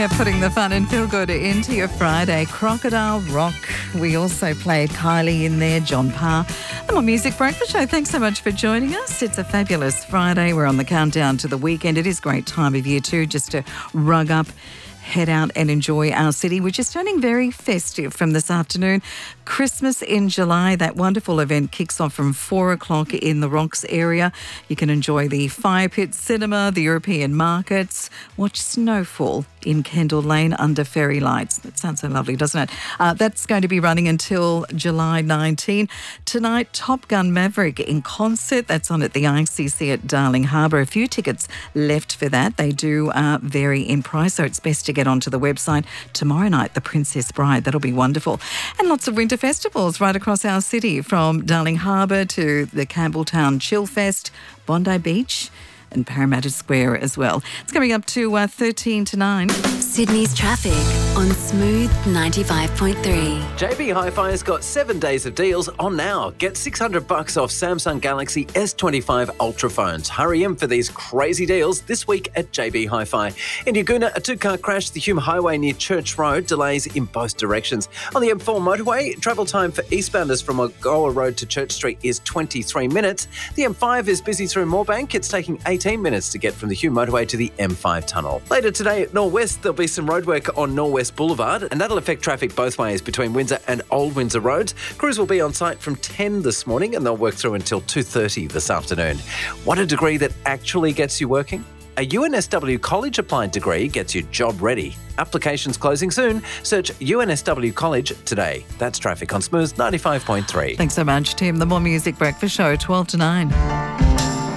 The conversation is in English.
putting the fun and feel good into your Friday. Crocodile Rock. We also played Kylie in there, John Parr. And my Music Breakfast Show. Thanks so much for joining us. It's a fabulous Friday. We're on the countdown to the weekend. It is a great time of year too, just to rug up, head out and enjoy our city, which is turning very festive from this afternoon. Christmas in July, that wonderful event kicks off from 4 o'clock in the Rocks area. You can enjoy the Fire Pit Cinema, the European markets, watch snowfall in Kendall Lane under fairy lights. That sounds so lovely, doesn't it? That's going to be running until July 19. Tonight, Top Gun Maverick in concert. That's on at the ICC at Darling Harbour. A few tickets left for that. They do vary in price, so it's best to get onto the website. Tomorrow night, The Princess Bride. That'll be wonderful. And lots of winter festivals right across our city, from Darling Harbour to the Campbelltown Chill Fest, Bondi Beach and Parramatta Square as well. It's coming up to 13 to 9. Sydney's traffic on Smooth 95.3. JB Hi-Fi has got 7 days of deals on now. Get $600 off Samsung Galaxy S25 Ultra phones. Hurry in for these crazy deals this week at JB Hi-Fi. In Yagoona, a two-car crash the Hume Highway near Church Road. Delays in both directions. On the M4 motorway, travel time for eastbounders from Ogoa Road to Church Street is 23 minutes. The M5 is busy through Moorebank. It's taking 18 minutes to get from the Hume motorway to the M5 tunnel. Later today at Norwest, there'll be some roadwork on Norwest Boulevard, and that'll affect traffic both ways between Windsor and Old Windsor Roads. Crews will be on site from 10 this morning, and they'll work through until 2:30 this afternoon. Want a degree that actually gets you working? A UNSW college applied degree gets you job ready. Applications closing soon. Search UNSW College today. That's traffic on Smooth 95.3. Thanks so much, Tim. The More Music Breakfast Show, 12 to 9.